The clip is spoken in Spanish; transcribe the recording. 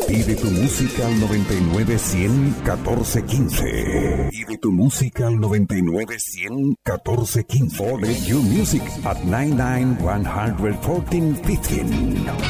Pide tu música al 99-100-1415. Pide tu música al 99-100-1415. Or let your music at 99-100-1415.